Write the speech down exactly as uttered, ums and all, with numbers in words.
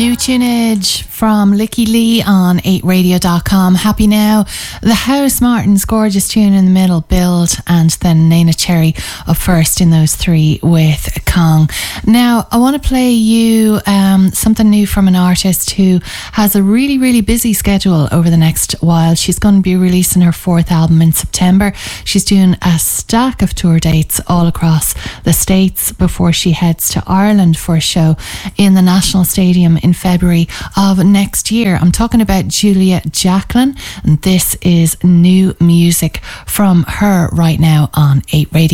New tunage from Licky Lee on eight radio dot com. Happy Now, The House Martins, gorgeous tune in the middle, Build, and then Nana Cherry up first in those three with Kong. Now, I want to play you um, something new from an artist who has a really, really busy schedule over the next while. She's going to be releasing her fourth album in September. She's doing a stack of tour dates all across the States before she heads to Ireland for a show in the National Stadium in February of next year. I'm talking about Julia Jacklin, and this is new music from her right now on eight Radio.